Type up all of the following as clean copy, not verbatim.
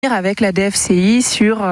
avec la DFCI sur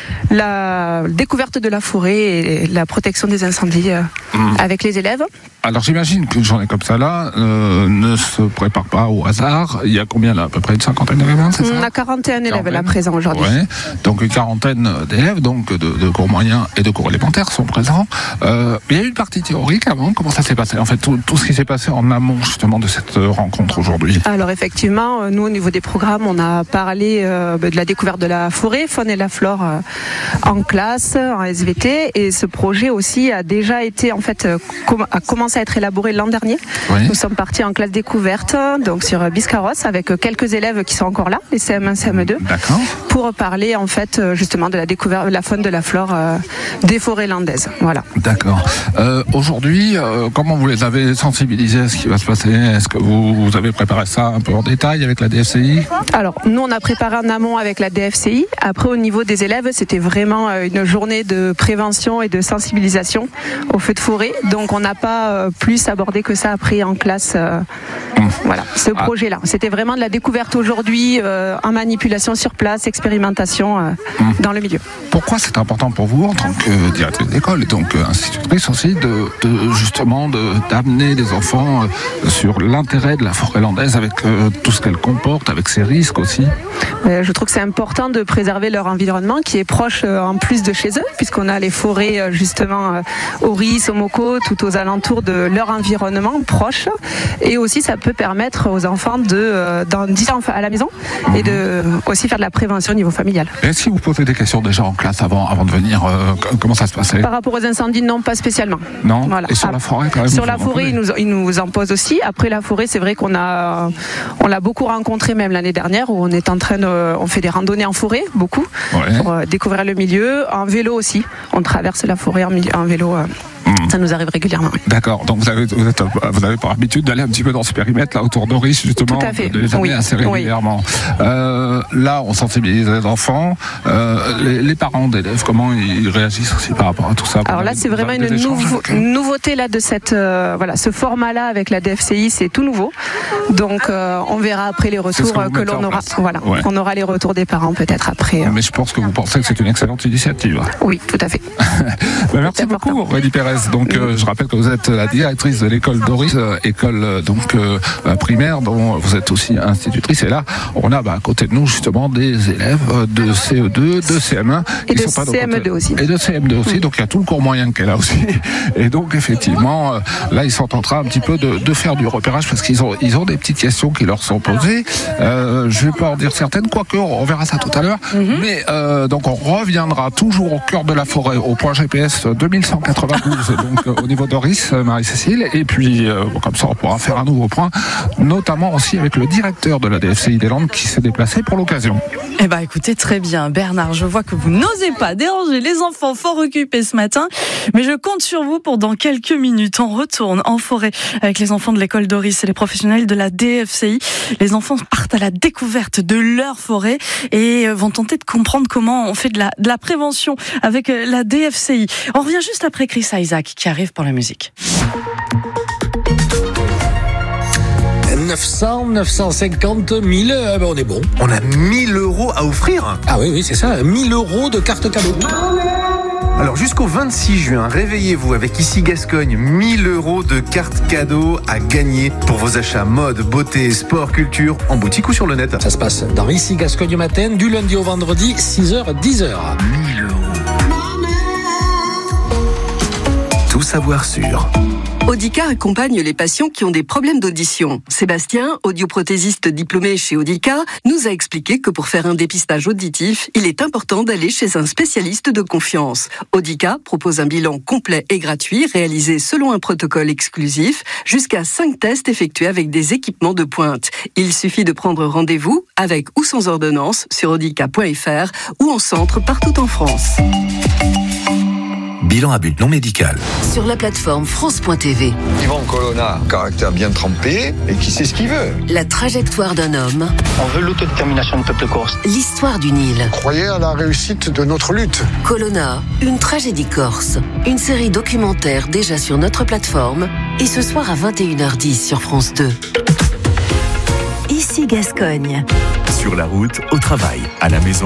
la découverte de la forêt et la protection des incendies avec les élèves. Alors j'imagine qu'une journée comme ça là ne se prépare pas au hasard. Il y a combien là, à peu près une cinquantaine d'élèves, c'est ça ? On a 41 élèves là présents aujourd'hui. Ouais. Donc une quarantaine d'élèves, donc de cours moyens et de cours élémentaires sont présents. Il y a eu une partie théorique avant. Comment ça s'est passé ? En fait, tout ce qui s'est passé en amont justement de cette rencontre aujourd'hui. Alors effectivement, nous au niveau des programmes, on a parlé de la découverte de la forêt, faune et la flore en classe, en SVT, et ce projet aussi a déjà été a commencé à être élaboré l'an dernier. Oui. Nous sommes partis en classe découverte, donc sur Biscarrosse, avec quelques élèves qui sont encore là, les CM1, CM2, D'accord. pour parler en fait justement de la découverte de la faune, de la flore des forêts landaises. Voilà. D'accord. Aujourd'hui, comment vous les avez sensibilisés à ce qui va se passer ? Est-ce que vous avez préparé ça un peu en détail avec la DFCI ? Alors, nous, on a préparé en amont avec la DFCI. Après, au niveau des élèves, c'était vraiment une journée de prévention et de sensibilisation aux feux de forêt. Donc, on n'a pas plus abordé que ça après en classe. Voilà, ce projet-là. C'était vraiment de la découverte aujourd'hui, en manipulation sur place, expérimentation dans le milieu. Pourquoi c'est important pour vous, en tant que directrice d'école et donc institutrice aussi, d'amener les enfants sur l'intérêt de la forêt landaise avec tout ce qu'elle comporte, avec ses risques aussi ? Je trouve que c'est important de préserver leur environnement qui est proche en plus de chez eux, puisqu'on a les forêts justement au Ris, au Moko, tout aux alentours de leur environnement proche. Et aussi ça peut permettre aux enfants d'en dire à la maison et de aussi faire de la prévention au niveau familial. Est-ce que vous posez des questions déjà en classe avant de venir ? Comment ça se passait ? Par rapport aux incendies, non, pas spécialement. Non. Voilà. Et sur la forêt quand même ? Sur la forêt, ils nous en posent aussi. Après la forêt, c'est vrai on l'a beaucoup rencontré même l'année dernière où on est en train on fait des randonnées en forêt, beaucoup, pour découvrir le milieu. En vélo aussi, on traverse la forêt en vélo. Ça nous arrive régulièrement. Oui. D'accord, donc vous avez pour habitude d'aller un petit peu dans ce périmètre là autour d'Oris justement, tout à fait. De les amener assez régulièrement. Oui. Là, on sensibilise les enfants, les parents d'élèves, comment ils réagissent aussi par rapport à tout ça. Alors là, c'est vraiment une nouveauté là de cette ce format-là avec la DFCI, c'est tout nouveau. Donc on verra après les retours que l'on aura. Voilà, on aura les retours des parents peut-être après. Mais je pense que vous pensez que c'est une excellente initiative. Oui, tout à fait. Merci beaucoup, Aurélie Pérez. Donc je rappelle que vous êtes la directrice de l'école d'Oris, école primaire dont vous êtes aussi institutrice. Et là, on a à côté de nous justement des élèves de CE2, de CM1 et de CM2 aussi. Et de CM2 aussi. Donc il y a tout le cours moyen qui est là aussi. Et donc effectivement, là ils sont en train un petit peu de faire du repérage parce qu'ils ont des petites questions qui leur sont posées. Je vais pas en dire certaines, quoique on verra ça tout à l'heure. Mais donc on reviendra toujours au cœur de la forêt, au point GPS 2192. Donc au niveau d'Oris, Marie-Cécile, et puis comme ça on pourra faire un nouveau point, notamment aussi avec le directeur de la DFCI des Landes qui s'est déplacé pour l'occasion. Écoutez, très bien Bernard, je vois que vous n'osez pas déranger les enfants fort occupés ce matin, mais je compte sur vous pour dans quelques minutes. On retourne en forêt avec les enfants de l'école d'Oris et les professionnels de la DFCI. Les enfants partent à la découverte de leur forêt et vont tenter de comprendre comment on fait de la prévention avec la DFCI. On revient juste après Chris Isaac qui arrive pour la musique. 950 000, on est bon. On a 1000 € à offrir ? Ah oui, c'est ça, 1000 € de carte cadeau. Alors jusqu'au 26 juin, réveillez-vous avec Ici Gascogne, 1000 € de cartes cadeaux à gagner pour vos achats mode, beauté, sport, culture, en boutique ou sur le net. Ça se passe dans Ici Gascogne matin, du lundi au vendredi, 6h, 10h. 1000 €. Tout savoir sur... Audica accompagne les patients qui ont des problèmes d'audition. Sébastien, audioprothésiste diplômé chez Audica, nous a expliqué que pour faire un dépistage auditif, il est important d'aller chez un spécialiste de confiance. Audica propose un bilan complet et gratuit réalisé selon un protocole exclusif, jusqu'à 5 tests effectués avec des équipements de pointe. Il suffit de prendre rendez-vous avec ou sans ordonnance sur audica.fr ou en centre partout en France. Bilan à but non médical. Sur la plateforme France.tv. Yvan Colonna, caractère bien trempé et qui sait ce qu'il veut. La trajectoire d'un homme. On veut l'autodétermination du peuple corse. L'histoire d'une île. Croyez à la réussite de notre lutte. Colonna, une tragédie corse. Une série documentaire déjà sur notre plateforme et ce soir à 21h10 sur France 2. Ici Gascogne. Sur la route, au travail, à la maison.